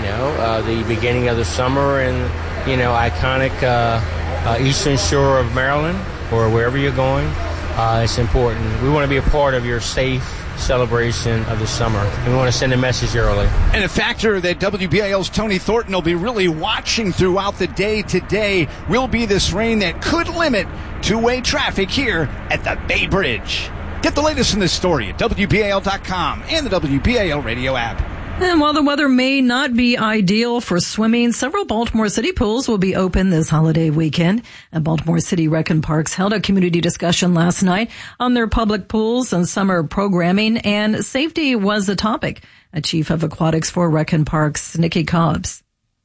the beginning of the summer and, iconic eastern shore of Maryland or wherever you're going. It's important. We want to be a part of your safe celebration of the summer. And we want to send a message early. And a factor that WBAL's Tony Thornton will be really watching throughout the day today will be this rain that could limit two-way traffic here at the Bay Bridge. Get the latest in this story at WBAL.com and the WBAL radio app. And while the weather may not be ideal for swimming, several Baltimore City pools will be open this holiday weekend. And Baltimore City Rec and Parks held a community discussion last night on their public pools and summer programming, and safety was the topic. A chief of aquatics for Rec and Parks, Nikki Cobbs.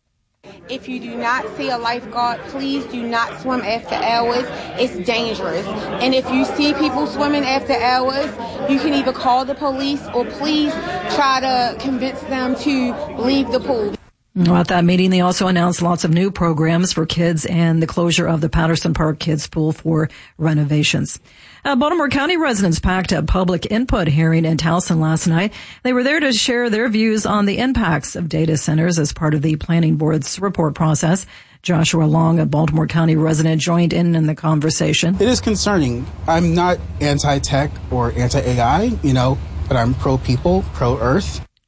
If you do not see a lifeguard, please do not swim after hours. It's dangerous. And if you see people swimming after hours, you can either call the police or please try to convince them to leave the pool. At that meeting, they also announced lots of new programs for kids and the closure of the Patterson Park Kids Pool for renovations. Baltimore County residents packed a public input hearing in Towson last night. They were there to share their views on the impacts of data centers as part of the Planning Board's report process. Joshua Long, a Baltimore County resident, joined in the conversation. It is concerning. I'm not anti-tech or anti-AI, but I'm pro-people, pro-Earth.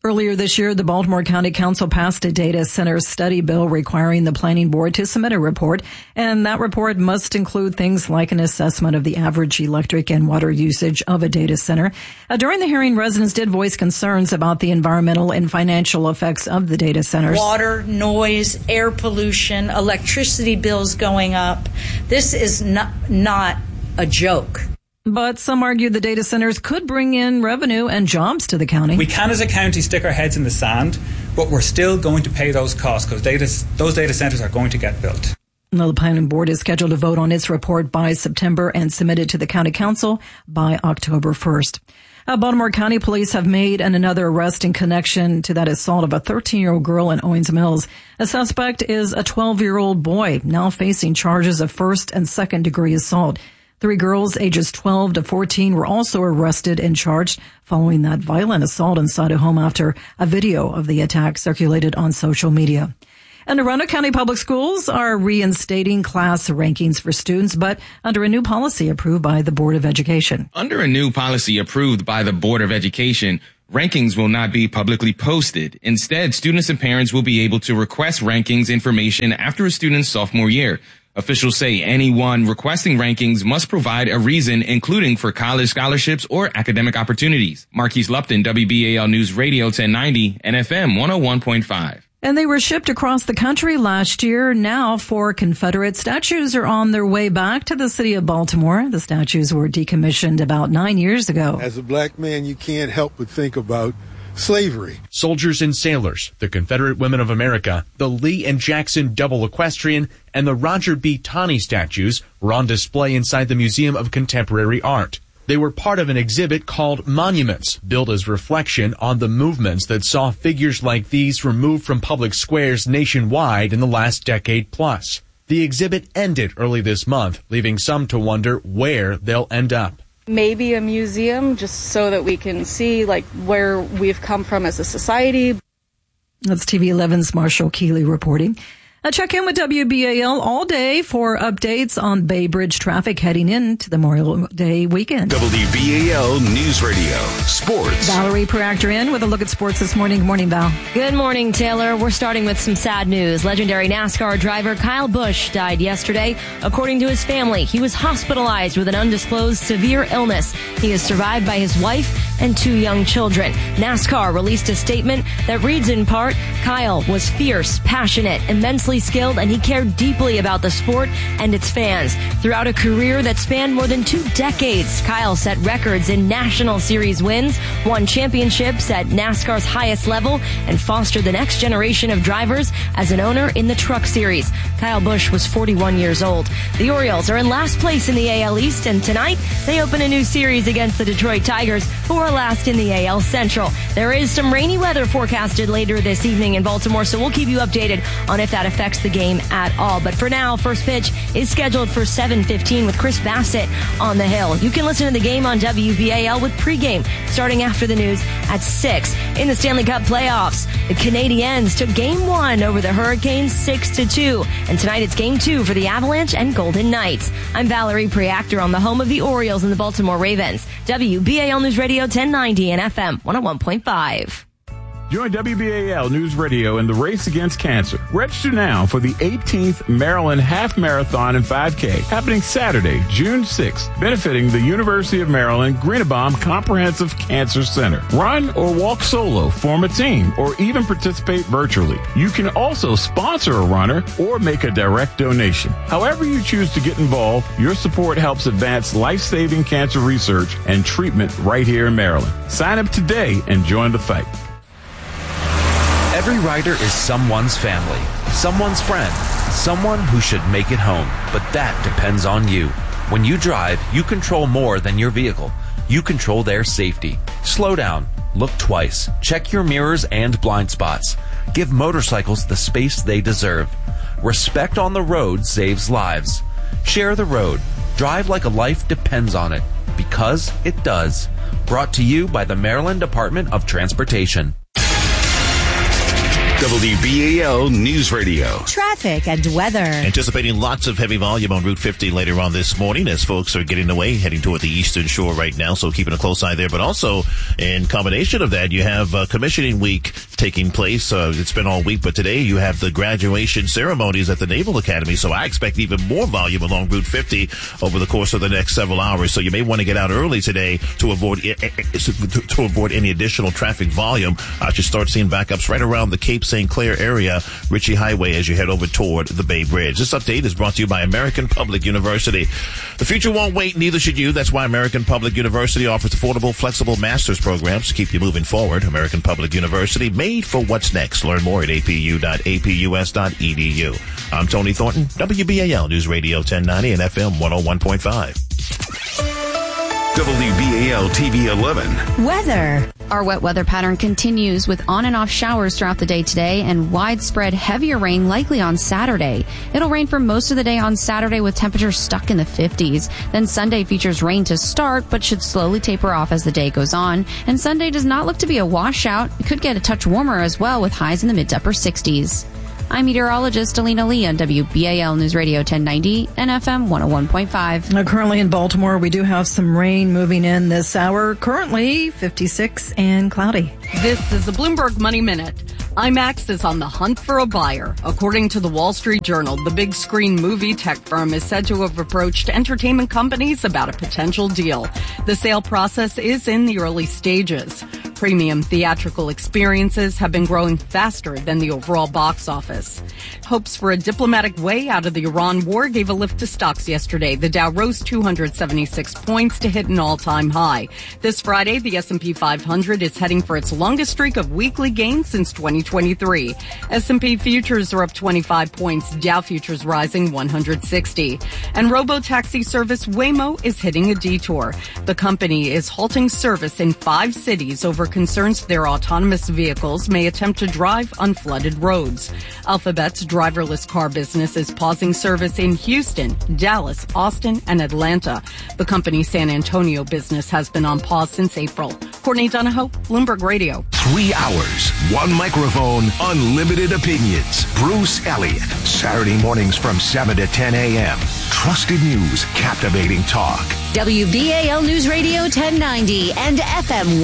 Earlier this year, the Baltimore County Council passed a data center study bill requiring the planning board to submit a report, and that report must include things like an assessment of the average electric and water usage of a data center. During the hearing, residents did voice concerns about the environmental and financial effects of the data centers. Water, noise, air pollution, electricity bills going up. This is not a joke. But some argue the data centers could bring in revenue and jobs to the county. We can, as a county, stick our heads in the sand, but we're still going to pay those costs because those data centers are going to get built. Now, the planning board is scheduled to vote on its report by September and submit it to the county council by October 1st. Baltimore County Police have made another arrest in connection to that assault of a 13-year-old girl in Owings Mills. A suspect is a 12-year-old boy now facing charges of first and second degree assault. 3 girls ages 12 to 14 were also arrested and charged following that violent assault inside a home after a video of the attack circulated on social media. And the Roanoke County Public Schools are reinstating class rankings for students, but under a new policy approved by the Board of Education. Under a new policy approved by the Board of Education, rankings will not be publicly posted. Instead, students and parents will be able to request rankings information after a student's sophomore year. Officials say anyone requesting rankings must provide a reason, including for college scholarships or academic opportunities. Marquise Lupton, WBAL News Radio 1090 and FM 101.5. And they were shipped across the country last year. Now 4 Confederate statues are on their way back to the city of Baltimore. The statues were decommissioned about 9 years ago. As a black man, you can't help but think about slavery. Soldiers and Sailors, the Confederate Women of America, the Lee and Jackson Double Equestrian, and the Roger B. Taney statues were on display inside the Museum of Contemporary Art. They were part of an exhibit called Monuments, built as reflection on the movements that saw figures like these removed from public squares nationwide in the last decade plus. The exhibit ended early this month, leaving some to wonder where they'll end up. Maybe a museum, just so that we can see where we've come from as a society. That's TV 11's Marshall Keeley reporting. Check in with WBAL all day for updates on Bay Bridge traffic heading into the Memorial Day weekend. WBAL News Radio Sports. Valerie Preactor in with a look at sports this morning. Good morning, Val. Good morning, Taylor. We're starting with some sad news. Legendary NASCAR driver Kyle Busch died yesterday. According to his family, he was hospitalized with an undisclosed severe illness. He is survived by his wife and 2 young children. NASCAR released a statement that reads in part, Kyle was fierce, passionate, immensely skilled, and he cared deeply about the sport and its fans. Throughout a career that spanned more than 2 decades, Kyle set records in National Series wins, won championships at NASCAR's highest level, and fostered the next generation of drivers as an owner in the Truck Series. Kyle Busch was 41 years old. The Orioles are in last place in the AL East, and tonight they open a new series against the Detroit Tigers, who are last in the AL Central. There is some rainy weather forecasted later this evening in Baltimore, so we'll keep you updated on if that affects the game at all. But for now, first pitch is scheduled for 7:15 with Chris Bassett on the hill. You can listen to the game on WBAL with pregame starting after the news at 6. In the Stanley Cup playoffs, the Canadiens took Game 1 over the Hurricanes 6-2. And tonight it's Game 2 for the Avalanche and Golden Knights. I'm Valerie Preactor on the home of the Orioles and the Baltimore Ravens. WBAL News Radio 1090 and FM 101.5. Join WBAL News Radio in the race against cancer. Register now for the 18th Maryland Half Marathon and 5K happening Saturday, June 6th, benefiting the University of Maryland Greenebaum Comprehensive Cancer Center. Run or walk solo, form a team, or even participate virtually. You can also sponsor a runner or make a direct donation. However you choose to get involved, your support helps advance life-saving cancer research and treatment right here in Maryland. Sign up today and join the fight. Every rider is someone's family, someone's friend, someone who should make it home. But that depends on you. When you drive, you control more than your vehicle. You control their safety. Slow down. Look twice. Check your mirrors and blind spots. Give motorcycles the space they deserve. Respect on the road saves lives. Share the road. Drive like a life depends on it. Because it does. Brought to you by the Maryland Department of Transportation. WBAL News Radio. Traffic and weather. Anticipating lots of heavy volume on Route 50 later on this morning as folks are getting away, heading toward the eastern shore right now, so keeping a close eye there. But also, in combination of that, you have commissioning week taking place. It's been all week, but today you have the graduation ceremonies at the Naval Academy, so I expect even more volume along Route 50 over the course of the next several hours. So you may want to get out early today to avoid any additional traffic volume. I should start seeing backups right around the Cape St. Clair area, Ritchie Highway, as you head over toward the Bay Bridge. This update is brought to you by American Public University. The future won't wait, neither should you. That's why American Public University offers affordable, flexible master's programs to keep you moving forward. American Public University, made for what's next. Learn more at apu.apus.edu. I'm Tony Thornton, WBAL News Radio 1090 and FM 101.5. WBAL TV 11. Weather. Our wet weather pattern continues with on and off showers throughout the day today and widespread heavier rain likely on Saturday. It'll rain for most of the day on Saturday with temperatures stuck in the 50s. Then Sunday features rain to start but should slowly taper off as the day goes on. And Sunday does not look to be a washout. It could get a touch warmer as well with highs in the mid to upper 60s. I'm meteorologist Alina Lee on WBAL News Radio 1090 and FM 101.5. Now, currently in Baltimore, we do have some rain moving in this hour. Currently 56 and cloudy. This is the Bloomberg Money Minute. IMAX is on the hunt for a buyer. According to the Wall Street Journal, the big screen movie tech firm is said to have approached entertainment companies about a potential deal. The sale process is in the early stages. Premium theatrical experiences have been growing faster than the overall box office. Hopes for a diplomatic way out of the Iran war gave a lift to stocks yesterday. The Dow rose 276 points to hit an all-time high. This Friday, the S&P 500 is heading for its longest streak of weekly gains since 2023. S&P futures are up 25 points, Dow futures rising 160. And robo-taxi service Waymo is hitting a detour. The company is halting service in 5 cities over concerns their autonomous vehicles may attempt to drive unflooded roads. Alphabet's driverless car business is pausing service in Houston, Dallas, Austin, and Atlanta. The company's San Antonio business has been on pause since April. Courtney Donahoe, Bloomberg Radio. 3 hours, 1 microphone, unlimited opinions. Bruce Elliott, Saturday mornings from 7 to 10 a.m. Trusted news, captivating talk. WBAL News Radio 1090 and FM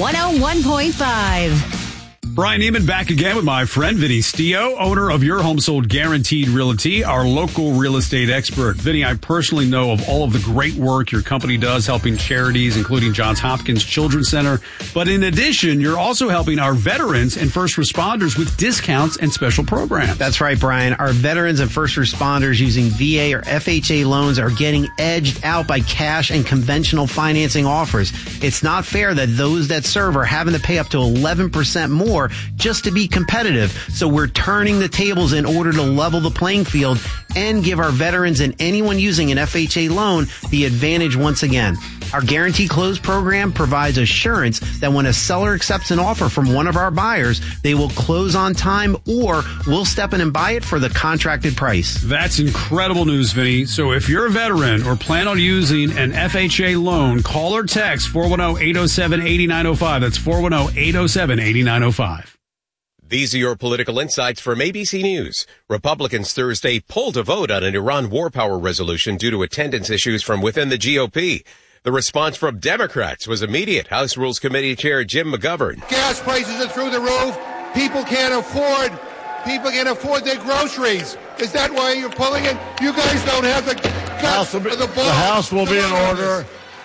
101.5. Brian Neiman back again with my friend Vinny Stio, owner of Your Home Sold Guaranteed Realty, our local real estate expert. Vinny, I personally know of all of the great work your company does helping charities, including Johns Hopkins Children's Center. But in addition, you're also helping our veterans and first responders with discounts and special programs. That's right, Brian. Our veterans and first responders using VA or FHA loans are getting edged out by cash and conventional financing offers. It's not fair that those that serve are having to pay up to 11% more just to be competitive. So we're turning the tables in order to level the playing field and give our veterans and anyone using an FHA loan the advantage once again. Our Guarantee Close program provides assurance that when a seller accepts an offer from one of our buyers, they will close on time or we'll step in and buy it for the contracted price. That's incredible news, Vinny. So if you're a veteran or plan on using an FHA loan, call or text 410-807-8905. That's 410-807-8905. These are your political insights from ABC News. Republicans Thursday polled to vote on an Iran war power resolution due to attendance issues from within the GOP. The response from Democrats was immediate. House Rules Committee Chair Jim McGovern. Gas prices are through the roof. People can't afford their groceries. Is that why you're pulling it? You guys don't have the guts of the ball. The House will be in order.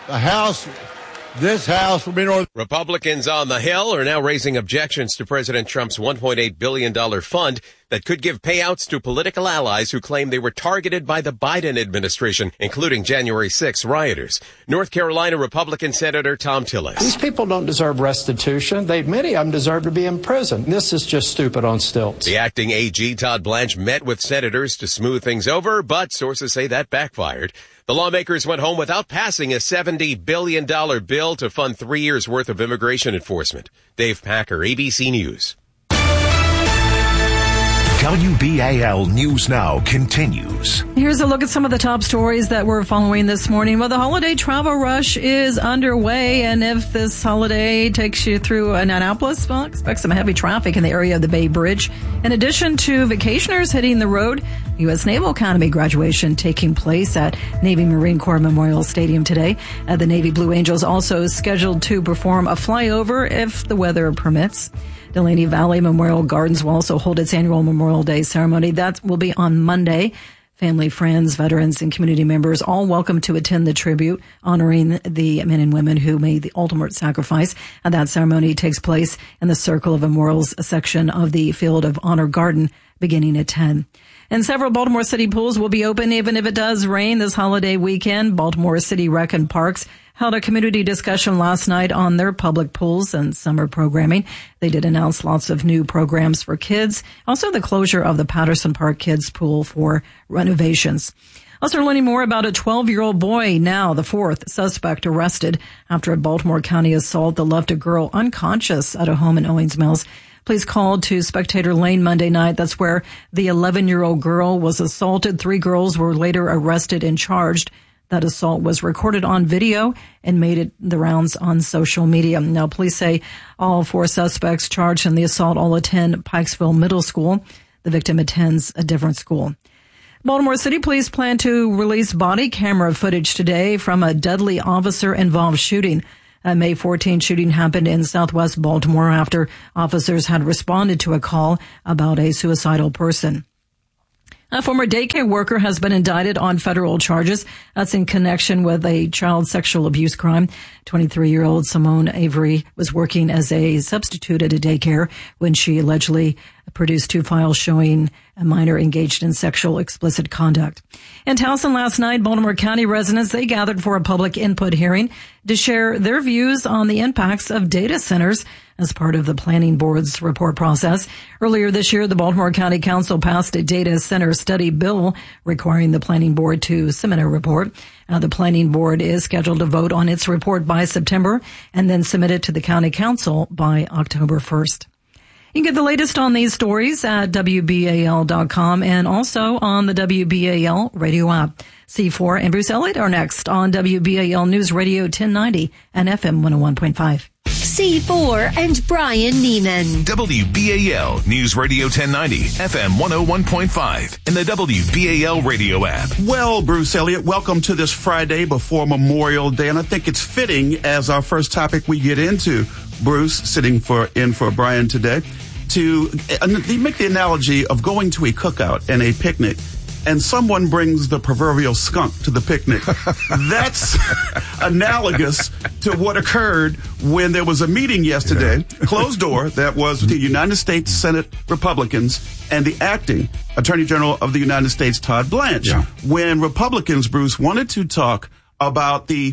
This House will be in order. Republicans on the Hill are now raising objections to President Trump's $1.8 billion fund that could give payouts to political allies who claim they were targeted by the Biden administration, including January 6 rioters. North Carolina Republican Senator Tom Tillis. These people don't deserve restitution. Many of them deserve to be in prison. This is just stupid on stilts. The acting AG, Todd Blanche, met with senators to smooth things over, but sources say that backfired. The lawmakers went home without passing a $70 billion bill to fund 3 years' worth of immigration enforcement. Dave Packer, ABC News. WBAL News Now continues. Here's a look at some of the top stories that we're following this morning. Well, the holiday travel rush is underway, and if this holiday takes you through Annapolis, well, expect some heavy traffic in the area of the Bay Bridge. In addition to vacationers hitting the road, U.S. Naval Academy graduation taking place at Navy Marine Corps Memorial Stadium today. The Navy Blue Angels also scheduled to perform a flyover if the weather permits. Delaney Valley Memorial Gardens will also hold its annual Memorial Day ceremony. That will be on Monday. Family, friends, veterans, and community members all welcome to attend the tribute, honoring the men and women who made the ultimate sacrifice. And that ceremony takes place in the Circle of Memorials section of the Field of Honor Garden beginning at 10. And several Baltimore City pools will be open even if it does rain this holiday weekend. Baltimore City Rec and Parks held a community discussion last night on their public pools and summer programming. They did announce lots of new programs for kids. Also the closure of the Patterson Park Kids Pool for renovations. Also learning more about a 12-year-old boy, now the fourth suspect arrested after a Baltimore County assault that left a girl unconscious at a home in Owings Mills. Police called to Spectator Lane Monday night. That's where the 11-year-old girl was assaulted. 3 girls were later arrested and charged. That assault was recorded on video and made it the rounds on social media. Now, police say all 4 suspects charged in the assault all attend Pikesville Middle School. The victim attends a different school. Baltimore City Police plan to release body camera footage today from a deadly officer-involved shooting. A May 14 shooting happened in southwest Baltimore after officers had responded to a call about a suicidal person. A former daycare worker has been indicted on federal charges. That's in connection with a child sexual abuse crime. 23-year-old Simone Avery was working as a substitute at a daycare when she allegedly produced 2 files showing a minor engaged in sexual explicit conduct. In Towson last night, Baltimore County residents, they gathered for a public input hearing to share their views on the impacts of data centers as part of the planning board's report process. Earlier this year, the Baltimore County Council passed a data center study bill requiring the planning board to submit a report. The planning board is scheduled to vote on its report by September and then submit it to the county council by October 1st. You can get the latest on these stories at WBAL.com and also on the WBAL radio app. C4 and Bruce Elliott are next on WBAL News Radio 1090 and FM 101.5. C4 and Brian Neiman. WBAL News Radio 1090, FM 101.5, and the WBAL radio app. Well, Bruce Elliott, welcome to this Friday before Memorial Day, and I think it's fitting as our first topic we get into, Bruce, sitting in for Brian today, to make the analogy of going to a cookout and a picnic, and someone brings the proverbial skunk to the picnic. That's analogous to what occurred when there was a meeting yesterday, closed door, that was the United States Senate Republicans and the acting Attorney General of the United States, Todd Blanche. When Republicans, Bruce, wanted to talk about the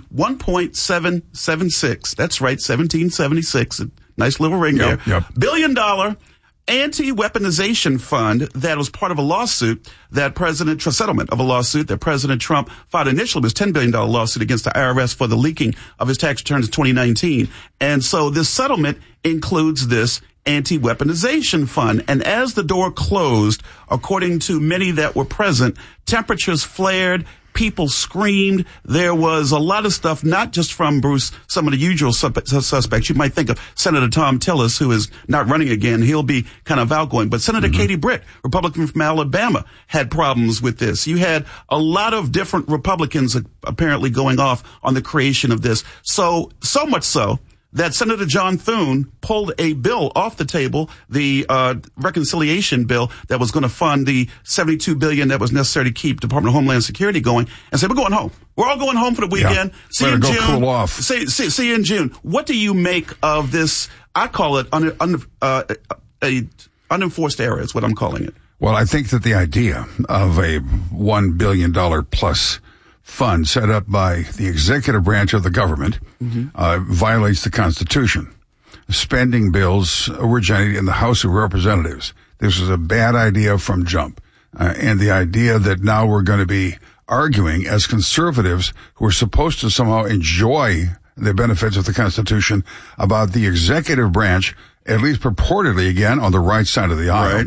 1.776, that's right, 1776, a nice little ring there, $1 billion anti-weaponization fund that was part of a lawsuit that settlement of a lawsuit that President Trump filed initially. Was $10 billion lawsuit against the IRS for the leaking of his tax returns in 2019. And so this settlement includes this anti-weaponization fund. And as the door closed, according to many that were present, temperatures flared, people screamed. There was a lot of stuff, not just from, Bruce, some of the usual suspects. You might think of Senator Tom Tillis, who is not running again. He'll be kind of outgoing. But Senator Katie Britt, Republican from Alabama, had problems with this. You had a lot of different Republicans apparently going off on the creation of this. So much so that Senator John Thune pulled a bill off the table, the reconciliation bill that was going to fund the $72 billion that was necessary to keep Department of Homeland Security going, and said, we're going home. We're all going home for the weekend. See you in June. Cool off. See you in June. What do you make of this? I call it a unenforced error is what I'm calling it. Well, I think that the idea of a $1 billion plus fund set up by the executive branch of the government violates the Constitution. Spending bills originated in the House of Representatives. This was a bad idea from jump. And the idea that now we're going to be arguing as conservatives who are supposed to somehow enjoy the benefits of the Constitution about the executive branch, at least purportedly, again, on the right side of the aisle,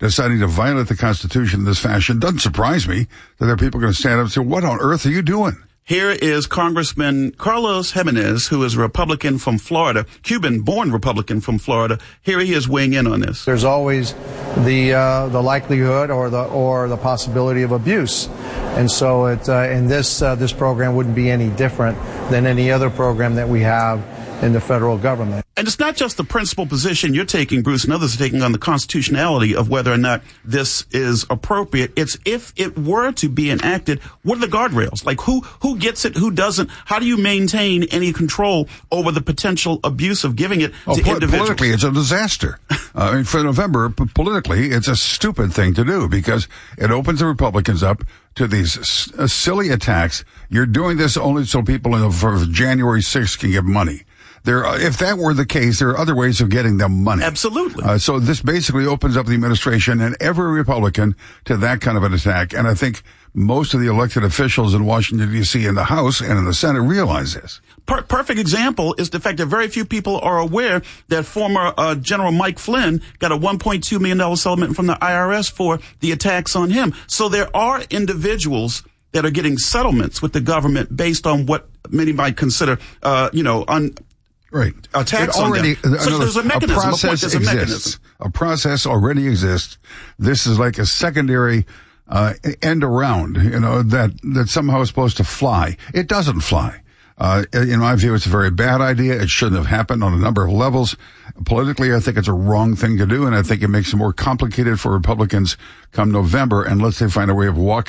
deciding to violate the Constitution in this fashion. Doesn't surprise me that there are people going to stand up and say, what on earth are you doing? Here is Congressman Carlos Jimenez, who is a Republican from Florida, Cuban-born Republican from Florida. Here he is weighing in on this. There's always the likelihood or the possibility of abuse, and so this program wouldn't be any different than any other program that we have in the federal government. And it's not just the principal position you're taking, Bruce, and others are taking on the constitutionality of whether or not this is appropriate. It's if it were to be enacted, what are the guardrails? Like who gets it, who doesn't? How do you maintain any control over the potential abuse of giving it to individuals? Politically, it's a disaster. For November, politically, it's a stupid thing to do because it opens the Republicans up to these silly attacks. You're doing this only so people for January 6th can give money. If that were the case, there are other ways of getting them money. Absolutely. So this basically opens up the administration and every Republican to that kind of an attack. And I think most of the elected officials in Washington, D.C. in the House and in the Senate realize this. Perfect example is the fact that very few people are aware that former General Mike Flynn got a $1.2 million settlement from the IRS for the attacks on him. So there are individuals that are getting settlements with the government based on what many might consider, right. Attacks on them. So there's a mechanism. A process already exists. This is like a secondary end around, that somehow is supposed to fly. It doesn't fly. In my view, it's a very bad idea. It shouldn't have happened on a number of levels. Politically, I think it's a wrong thing to do, and I think it makes it more complicated for Republicans come November unless they find a way of walking